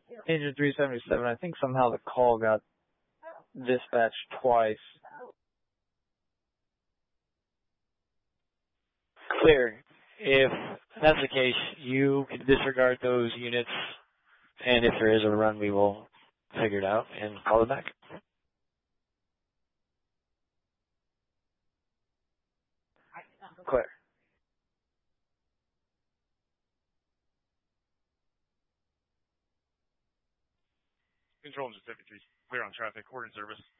Agent 377, I think somehow the call got dispatched twice. Clear. If that's the case, you can disregard those units, and if there is a run, we will figure it out and call it back. Clear. Control 73, clear on traffic, order service.